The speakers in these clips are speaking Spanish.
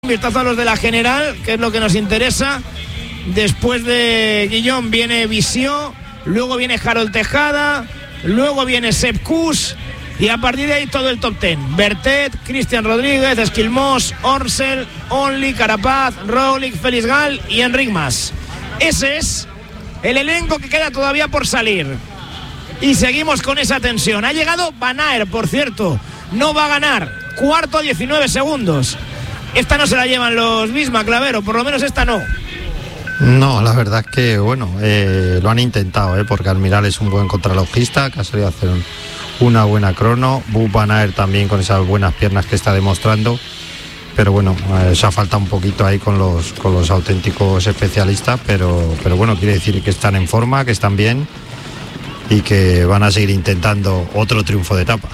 Vistazo a los de la general, que es lo que nos interesa. Después de Guillón viene Visión, luego viene Harold Tejada, luego viene Sepp Kuss, y a partir de ahí todo el top 10. Bertet, Cristian Rodríguez, Esquilmós, Orsel, Only, Carapaz, Roglic, Félix Gall y Enric Mas. Ese es el elenco que queda todavía por salir. Y seguimos con esa tensión. Ha llegado Van Aert, por cierto. No va a ganar. Cuarto a 19 segundos. Esta no se la llevan los Visma, Clavero. Por lo menos esta no. No, la verdad es que, bueno, lo han intentado, porque Almiral es un buen contralogista, que ha salido a hacer una buena crono. Wout van Aert también con esas buenas piernas que está demostrando. Pero bueno, se ha faltado un poquito ahí con los auténticos especialistas. Pero bueno, quiere decir que están en forma, que están bien y que van a seguir intentando otro triunfo de etapa.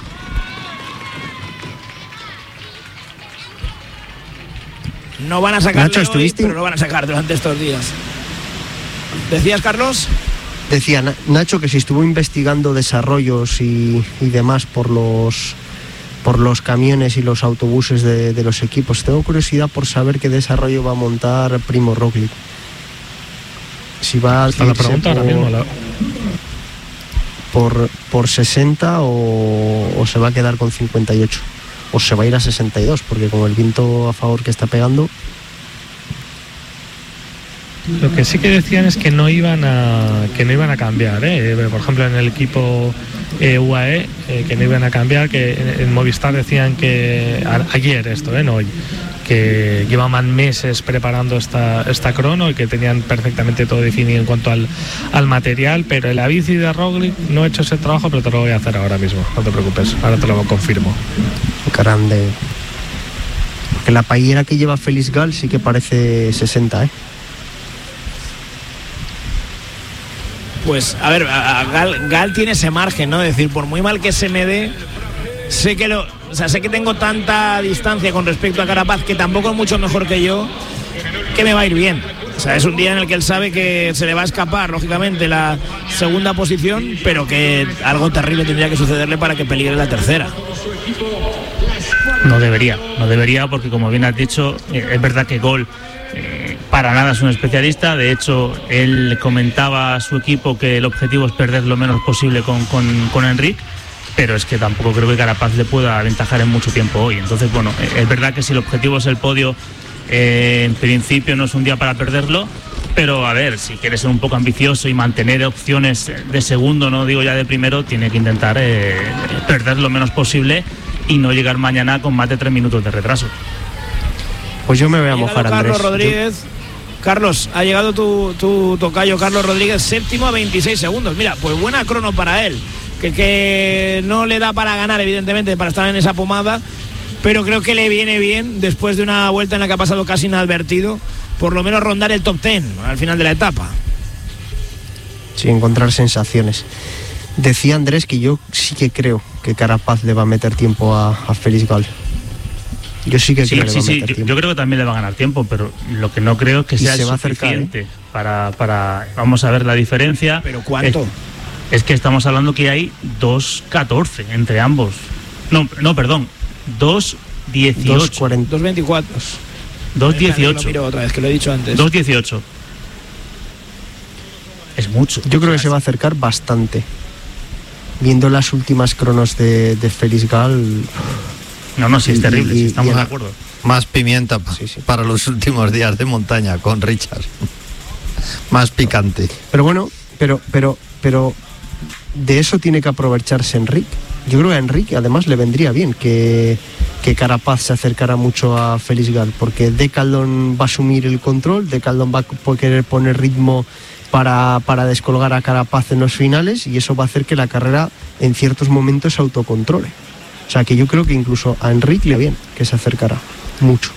No van a sacar Nacho, hoy, pero lo van a sacar durante estos días. ¿Decías, Carlos? Decía Nacho que si estuvo investigando desarrollos y demás por los camiones y los autobuses de los equipos. Tengo curiosidad por saber qué desarrollo va a montar Primo Roglic. Si va a la pregunta ahora mismo por 60 o se va a quedar con 58 o se va a ir a 62, porque con el viento a favor que está pegando. Lo que sí que decían es que no iban a cambiar, por ejemplo en el equipo UAE, que no iban a cambiar, que en Movistar decían que ayer no hoy, que llevaban meses preparando esta crono y que tenían perfectamente todo definido en cuanto al material, pero en la bici de Roglic no he hecho ese trabajo, pero te lo voy a hacer ahora mismo, no te preocupes, ahora te lo confirmo. Grande. Porque la paellera que lleva Félix Gall sí que parece 60, Pues, a ver, Gall tiene ese margen, ¿no? Es decir, por muy mal que se me dé, sé que tengo tanta distancia con respecto a Carapaz, que tampoco es mucho mejor que yo, que me va a ir bien. O sea, es un día en el que él sabe que se le va a escapar, lógicamente, la segunda posición, pero que algo terrible tendría que sucederle para que peligre la tercera. No debería, porque como bien has dicho, es verdad que Gol para nada es un especialista. De hecho, él comentaba a su equipo que el objetivo es perder lo menos posible con Enric, pero es que tampoco creo que Carapaz le pueda aventajar en mucho tiempo hoy. Entonces, bueno, es verdad que si el objetivo es el podio, en principio no es un día para perderlo, pero a ver, si quiere ser un poco ambicioso y mantener opciones de segundo, no digo ya de primero, tiene que intentar perder lo menos posible y no llegar mañana con más de 3 minutos de retraso. Pues yo me voy a mojar, Andrés. Carlos Rodríguez. Carlos, ha llegado tu tocayo Carlos Rodríguez, séptimo a 26 segundos. Mira, pues buena crono para él, que no le da para ganar, evidentemente, para estar en esa pomada, pero creo que le viene bien, después de una vuelta en la que ha pasado casi inadvertido, por lo menos rondar el top 10 al final de la etapa. Sí, encontrar sensaciones. Decía Andrés que yo sí que creo que Carapaz le va a meter tiempo a Félix Gall. Yo sí que creo que le va a meter tiempo. Yo creo que también le va a ganar tiempo, pero lo que no creo es que sea suficiente para vamos a ver la diferencia. ¿Pero cuánto? Es que estamos hablando que hay 2.14 entre ambos. No, perdón, 2.18. 2.24. 2.18. Miro otra vez, que lo he dicho antes. 2.18. Es mucho. Yo creo que se va a acercar bastante. Viendo las últimas cronos de Félix Gall. No, sí, es terrible, sí, estamos de acuerdo. Más pimienta para los últimos días de montaña con Richard. Más picante. Pero bueno, pero de eso tiene que aprovecharse Enric. Yo creo que a Enric además le vendría bien que Carapaz se acercara mucho a Félix Gall, porque Decathlon va a asumir el control, Decathlon va a querer poner ritmo para descolgar a Carapaz en los finales, y eso va a hacer que la carrera en ciertos momentos se autocontrole. O sea que yo creo que incluso a Enric le va bien que se acercara mucho.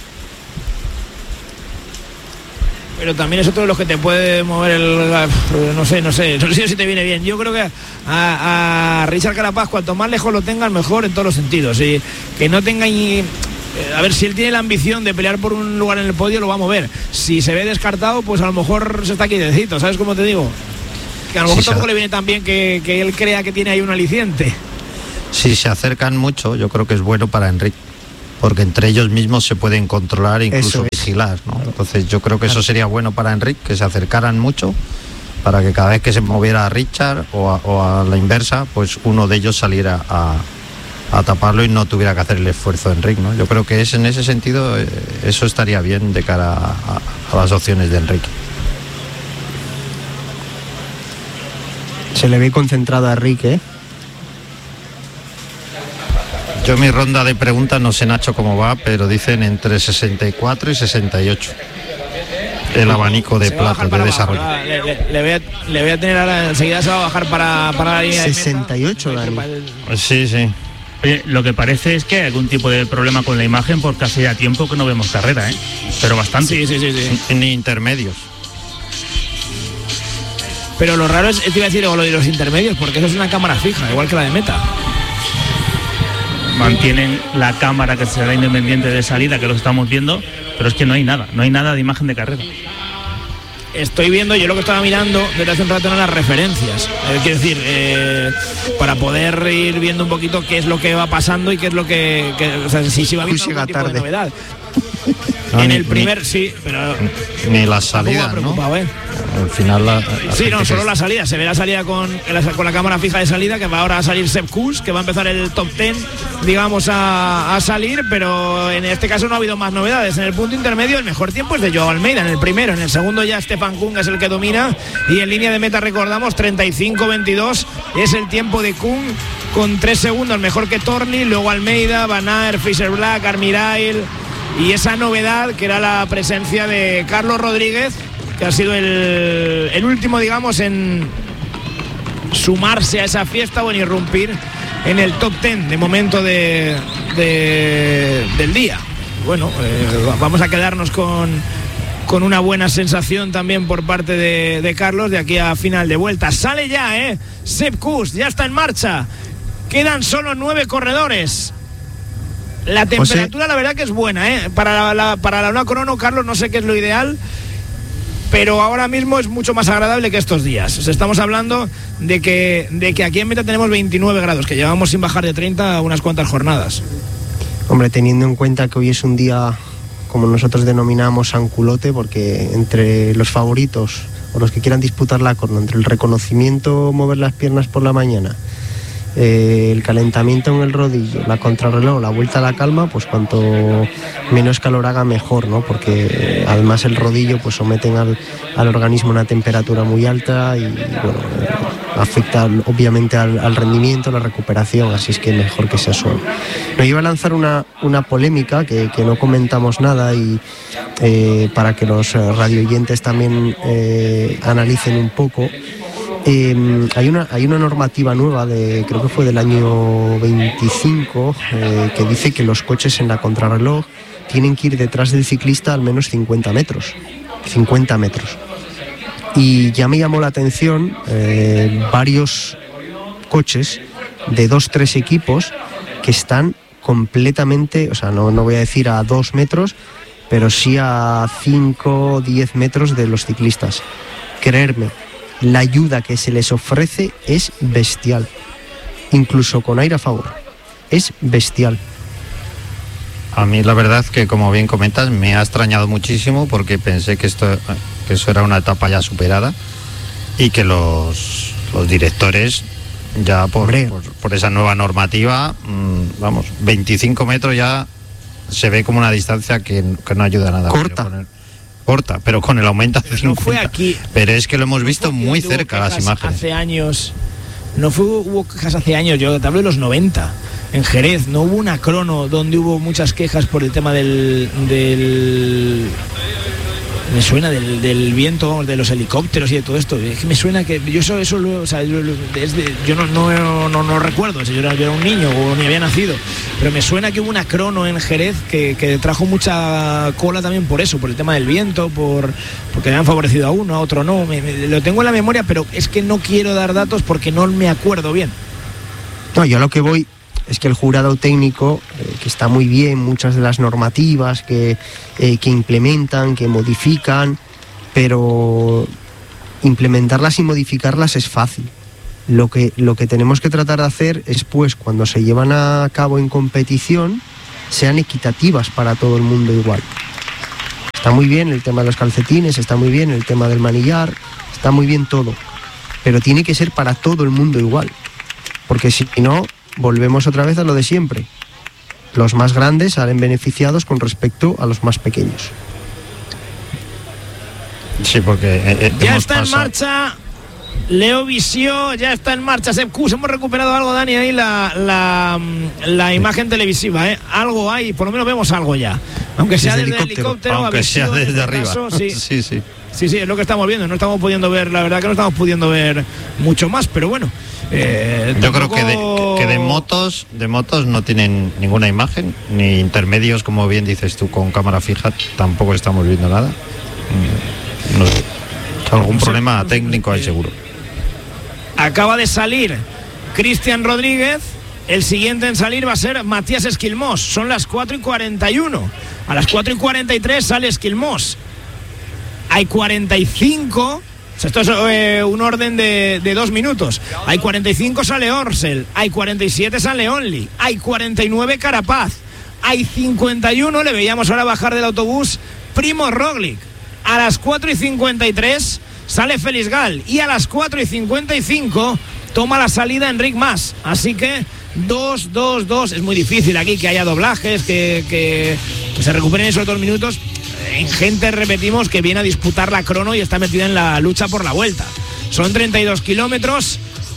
Pero también es otro de los que te puede mover no sé si te viene bien. Yo creo que a Richard Carapaz, cuanto más lejos lo tengan, mejor en todos los sentidos. Y que no tenga a ver, si él tiene la ambición de pelear por un lugar en el podio, lo va a mover. Si se ve descartado, pues a lo mejor se está quietecito, ¿sabes cómo te digo? Que a lo mejor tampoco le viene tan bien que él crea que tiene ahí un aliciente. Si se acercan mucho, yo creo que es bueno para Enric. porque entre ellos mismos se pueden controlar e incluso vigilar, ¿no? Entonces yo creo que eso sería bueno para Enric, que se acercaran mucho, para que cada vez que se moviera a Richard o a la inversa, pues uno de ellos saliera a taparlo y no tuviera que hacer el esfuerzo de Enric, ¿no? Yo creo que en ese sentido eso estaría bien de cara a las opciones de Enric. Se le ve concentrado a Enric, ¿eh? Yo mi ronda de preguntas no sé, Nacho, cómo va, pero dicen entre 64 y 68 el abanico de platos de desarrollo. Le voy a tener ahora, enseguida se va a bajar para la línea 68, de Dani. Sí. Oye, lo que parece es que hay algún tipo de problema con la imagen porque hace ya tiempo que no vemos carrera, ¿eh? Pero bastante. Sí. Ni intermedios. Pero lo raro es, te iba a decir, o lo de los intermedios, porque eso es una cámara fija, igual que la de meta. Mantienen la cámara que será independiente de salida, que lo estamos viendo, pero es que no hay nada de imagen de carrera. Estoy viendo, yo lo que estaba mirando desde hace un rato eran las referencias. Quiero decir, para poder ir viendo un poquito qué es lo que va pasando y qué es lo que o sea, si va viendo algún tipo de novedad. No, en el primer, sí, pero... Ni la salida, ¿no? Al final sí, no, solo la salida. Se ve la salida con la cámara fija de salida, que va ahora a salir Sepp Kuss, que va a empezar el top 10, digamos, a salir, pero en este caso no ha habido más novedades. En el punto intermedio el mejor tiempo es de Joao Almeida, en el primero. En el segundo ya Stefan Kung es el que domina, y en línea de meta recordamos 35-22 es el tiempo de Kung, con 3 segundos mejor que Torli, luego Almeida, Van Aert, Fischer Black, Armirail, y esa novedad que era la presencia de Carlos Rodríguez, que ha sido el último, digamos, en sumarse a esa fiesta o en irrumpir en el top 10 de momento del día. Bueno, vamos a quedarnos con una buena sensación también por parte de Carlos de aquí a final de vuelta. Sale ya, Sepp Kuss, ya está en marcha. Quedan solo 9 corredores. La temperatura, la verdad que es buena, para la una crono, Carlos, no sé qué es lo ideal, pero ahora mismo es mucho más agradable que estos días. O sea, estamos hablando de que aquí en meta tenemos 29 grados, que llevamos sin bajar de 30 unas cuantas jornadas. Hombre, teniendo en cuenta que hoy es un día, como nosotros denominamos, sanculote, porque entre los favoritos o los que quieran disputar la crono, entre el reconocimiento, mover las piernas por la mañana, el calentamiento en el rodillo, la contrarreloj, la vuelta a la calma, pues cuanto menos calor haga mejor, ¿no? Porque además el rodillo pues someten al organismo una temperatura muy alta y bueno, afecta obviamente al rendimiento, la recuperación, así es que mejor que sea suave. Me iba a lanzar una polémica que no comentamos nada, y para que los radioyentes también analicen un poco. Hay una normativa nueva, creo que fue del año 25, que dice que los coches en la contrarreloj tienen que ir detrás del ciclista al menos 50 metros. Y ya me llamó la atención varios coches de 2-3 equipos que están completamente, o sea, no voy a decir a 2 metros, pero sí a 5-10 metros de los ciclistas. Creerme, la ayuda que se les ofrece es bestial, incluso con aire a favor, es bestial. A mí la verdad que, como bien comentas, me ha extrañado muchísimo, porque pensé que eso era una etapa ya superada y que los directores ya por esa nueva normativa, 25 metros ya se ve como una distancia que no ayuda nada. Corta, pero con el aumento a 50. No fue aquí. Pero es que lo hemos visto muy cerca las imágenes. Hace años. Hubo quejas hace años, yo te hablo de los 90. En Jerez no hubo una crono donde hubo muchas quejas por el tema del me suena del viento, de los helicópteros y de todo esto. Es que me suena que yo no recuerdo si yo era un niño o ni había nacido, pero me suena que hubo una crono en Jerez que trajo mucha cola también por eso, por el tema del viento, porque habían favorecido a uno, a otro no. Lo tengo en la memoria, pero es que no quiero dar datos porque no me acuerdo bien. No, yo a lo que voy es que el jurado técnico, que está muy bien, muchas de las normativas que implementan, que modifican, pero implementarlas y modificarlas es fácil. Lo que tenemos que tratar de hacer es, pues, cuando se llevan a cabo en competición, sean equitativas para todo el mundo igual. Está muy bien el tema de los calcetines, está muy bien el tema del manillar, está muy bien todo, pero tiene que ser para todo el mundo igual, porque si no, volvemos otra vez a lo de siempre. Los más grandes salen beneficiados con respecto a los más pequeños. Sí, porque ya está en marcha Leo Visio, ya está en marcha Sepp Kuss. Hemos recuperado algo, Dani, ahí la imagen televisiva, ¿eh? Algo hay, por lo menos vemos algo ya, aunque sea desde el helicóptero, aunque sea desde arriba. Caso, sí. Sí, es lo que estamos viendo. No estamos pudiendo ver, la verdad que no estamos pudiendo ver mucho más, pero bueno. Yo creo que de motos no tienen ninguna imagen, ni intermedios, como bien dices tú, con cámara fija tampoco estamos viendo nada. No sé. Algún problema técnico hay seguro. Acaba de salir Cristian Rodríguez. El siguiente en salir va a ser Matías Esquilmós. Son las 4:41. A las 4:43 sale Esquilmós. Hay 45. O sea, esto es un orden de 2 minutos. Hay 45 sale Orsel. Hay 47 sale Only. Hay 49 Carapaz. Hay 51, le veíamos ahora bajar del autobús, Primo Roglic. A las 4:53 sale Félix Gall. Y a las 4:55 toma la salida Enric Mas. Así que 2. Es muy difícil aquí que haya doblajes, que se recuperen esos 2 minutos. En gente, repetimos, que viene a disputar la crono y está metida en la lucha por la vuelta. Son 32 kilómetros,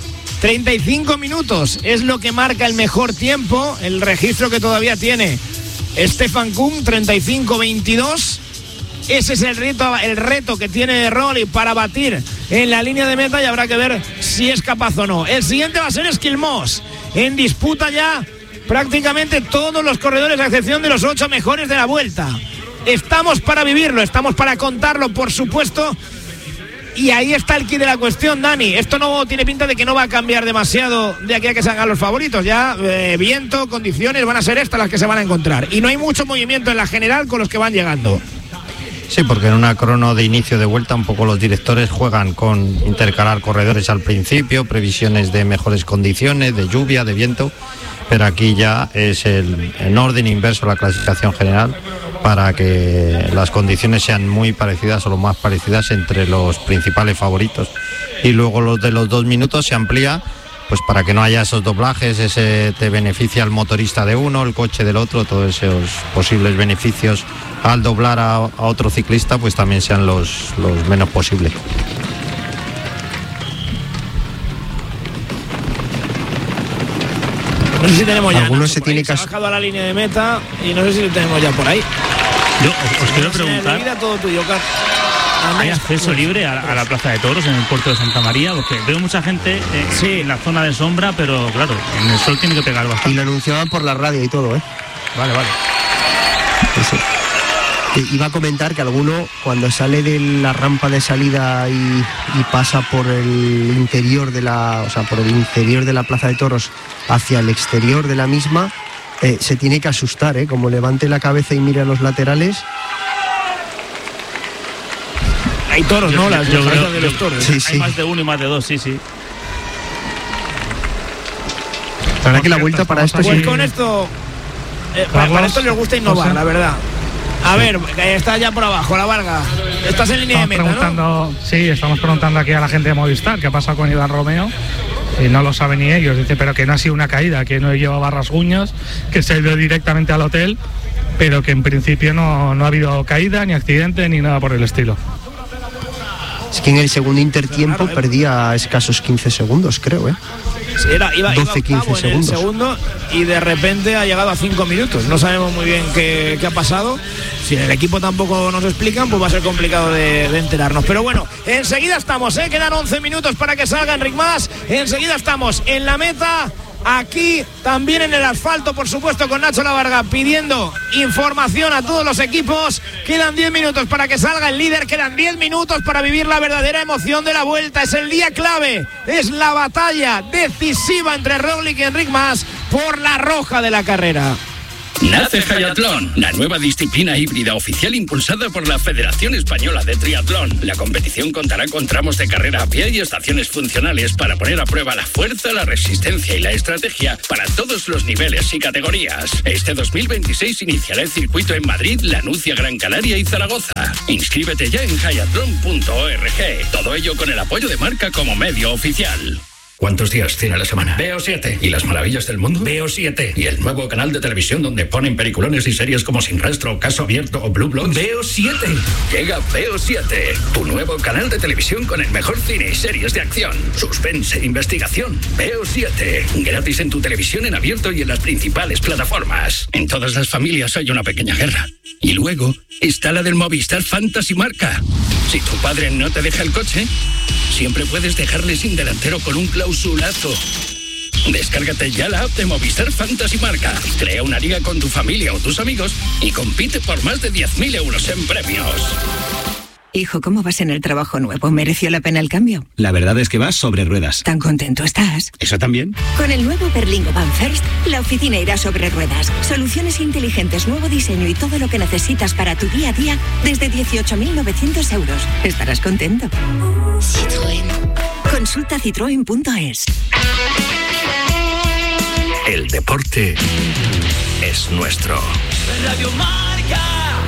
35 minutos. Es lo que marca el mejor tiempo, el registro que todavía tiene Stefan Kung, 35:22. Ese es el reto que tiene Roglic para batir en la línea de meta, y habrá que ver si es capaz o no. El siguiente va a ser Esquilmós, en disputa ya prácticamente todos los corredores, a excepción de los 8 mejores de la vuelta. Estamos para vivirlo, estamos para contarlo, por supuesto. Y ahí está el quid de la cuestión, Dani. Esto no tiene pinta de que no va a cambiar demasiado de aquí a que salgan los favoritos. Ya viento, condiciones, van a ser estas las que se van a encontrar. Y no hay mucho movimiento en la general con los que van llegando. Sí, porque en una crono de inicio de vuelta un poco los directores juegan con intercalar corredores al principio, previsiones de mejores condiciones, de lluvia, de viento, pero aquí ya es en orden inverso la clasificación general para que las condiciones sean muy parecidas o lo más parecidas entre los principales favoritos. Y luego los de los 2 minutos se amplía, pues para que no haya esos doblajes, ese te beneficia al motorista de uno, el coche del otro, todos esos posibles beneficios al doblar a otro ciclista, pues también sean los menos posibles. No sé si tenemos ya. Algunos se tiene que ha bajado a la línea de meta y no sé si lo tenemos ya por ahí. Yo os quiero preguntar. Todo tuyo, ¿Hay acceso libre a la Plaza de Toros en el puerto de Santa María? Porque veo mucha gente en la zona de sombra, pero claro, en el sol tiene que pegar bastante. Y lo anunciaban por la radio y todo, ¿eh? Vale. Eso. Iba a comentar que alguno, cuando sale de la rampa de salida y pasa por el interior por el interior de la Plaza de Toros hacia el exterior de la misma, se tiene que asustar, ¿eh? Como levante la cabeza y mire a los laterales. Hay toros, ¿no? Las yo creo de los toros. Sí. Hay más de uno y más de dos, sí. La verdad que la vuelta para esto... Pues con esto... para esto les gusta innovar, la verdad. A ver, está ya por abajo, la Varga. Estás en línea de meta, ¿no? Sí, estamos preguntando aquí a la gente de Movistar qué ha pasado con Iván Romeo. Y no lo saben ni ellos. Dice, pero que no ha sido una caída, que no llevaba rasguños, que se ha ido directamente al hotel, pero que en principio no ha habido caída, ni accidente, ni nada por el estilo. Es que en el segundo intertiempo perdía escasos 15 segundos, creo, ¿eh? Sí, iba 12-15 segundos. En el segundo y de repente ha llegado a 5 minutos. No sabemos muy bien qué ha pasado. Si en el equipo tampoco nos explican, pues va a ser complicado de enterarnos. Pero bueno, enseguida estamos, quedan 11 minutos para que salga Enric Mas. Enseguida estamos en la meta. Aquí también en el asfalto, por supuesto, con Nacho Lavarga pidiendo información a todos los equipos. Quedan 10 minutos para que salga el líder, quedan 10 minutos para vivir la verdadera emoción de la vuelta. Es el día clave, es la batalla decisiva entre Roglic y Enric Mas por la roja de la carrera. Nace Hayatlón, la nueva disciplina híbrida oficial impulsada por la Federación Española de Triatlón. La competición contará con tramos de carrera a pie y estaciones funcionales para poner a prueba la fuerza, la resistencia y la estrategia para todos los niveles y categorías. Este 2026 iniciará el circuito en Madrid, Lanucia, Gran Canaria y Zaragoza. Inscríbete ya en hayatlon.org. Todo ello con el apoyo de Marca como medio oficial. ¿Cuántos días tiene la semana? Veo 7. ¿Y las maravillas del mundo? Veo 7. ¿Y el nuevo canal de televisión donde ponen peliculones y series como Sin Rastro, Caso Abierto o Blue Bloods? Veo 7. Llega Veo 7, tu nuevo canal de televisión con el mejor cine y series de acción, suspense, investigación. Veo 7. Gratis en tu televisión en abierto y en las principales plataformas. En todas las familias hay una pequeña guerra. Y luego está la del Movistar Fantasy Marca. Si tu padre no te deja el coche, siempre puedes dejarle sin delantero con un clausulazo. Descárgate ya la app de Movistar Fantasy Marca. Crea una liga con tu familia o tus amigos y compite por más de 10.000 euros en premios. Hijo, ¿cómo vas en el trabajo nuevo? ¿Mereció la pena el cambio? La verdad es que vas sobre ruedas. ¿Tan contento estás? ¿Eso también? Con el nuevo Berlingo Van First, la oficina irá sobre ruedas. Soluciones inteligentes, nuevo diseño y todo lo que necesitas para tu día a día desde 18.900 euros. Estarás contento. Citroën. Consulta citroen.es. El deporte es nuestro. Radio Marca.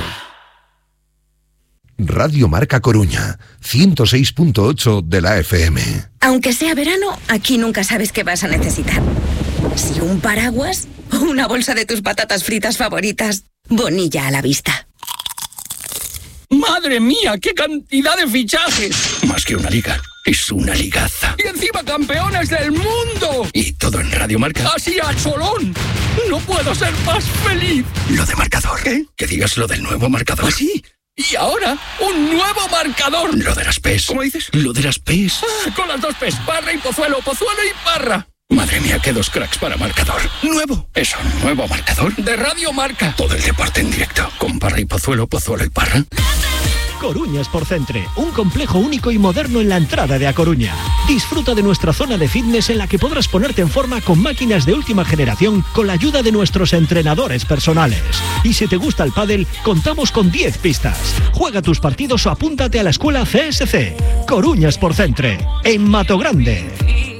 Radio Marca Coruña, 106.8 de la FM. Aunque sea verano, aquí nunca sabes qué vas a necesitar. Si un paraguas o una bolsa de tus patatas fritas favoritas. Bonilla a la vista. ¡Madre mía, qué cantidad de fichajes! Más que una liga, es una ligaza. ¡Y encima campeones del mundo! Y todo en Radio Marca. ¡Así a cholón! ¡No puedo ser más feliz! Lo de marcador. ¿Qué? Que digas lo del nuevo marcador. ¿Ah, sí? Y ahora, un nuevo marcador. Lo de las P's. ¿Cómo dices? Lo de las P's. Con las 2 P's, Parra y Pozuelo, Pozuelo y Parra. Madre mía, qué 2 cracks para marcador. Nuevo. ¿Es un nuevo marcador? De Radio Marca. Todo el deporte en directo. Con Parra y Pozuelo, Pozuelo y Parra. Coruña Sport Centre, un complejo único y moderno en la entrada de A Coruña. Disfruta de nuestra zona de fitness en la que podrás ponerte en forma con máquinas de última generación con la ayuda de nuestros entrenadores personales. Y si te gusta el pádel, contamos con 10 pistas. Juega tus partidos o apúntate a la escuela CSC. Coruña Sport Centre, en Matogrande.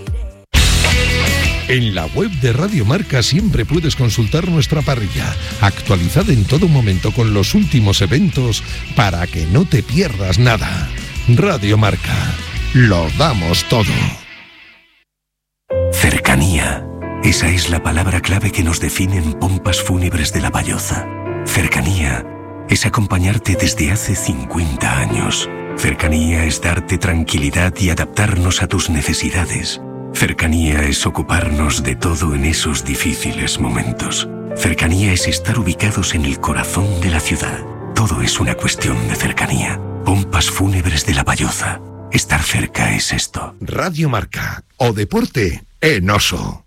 En la web de Radio Marca siempre puedes consultar nuestra parrilla, actualizada en todo momento con los últimos eventos para que no te pierdas nada. Radio Marca, lo damos todo. Cercanía. Esa es la palabra clave que nos define en Pompas Fúnebres de La Valloza. Cercanía es acompañarte desde hace 50 años. Cercanía es darte tranquilidad y adaptarnos a tus necesidades. Cercanía es ocuparnos de todo en esos difíciles momentos. Cercanía es estar ubicados en el corazón de la ciudad. Todo es una cuestión de cercanía. Pompas Fúnebres de La Valloza. Estar cerca es esto. Radio Marca, o deporte en oso.